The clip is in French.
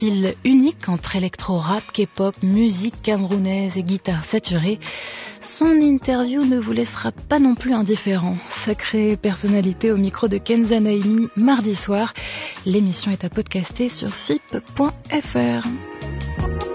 Style unique entre électro-rap, K-pop, musique camerounaise et guitare saturée, son interview ne vous laissera pas non plus indifférent. Sacrée personnalité au micro de Kenza Naimi mardi soir. L'émission est à podcaster sur fip.fr.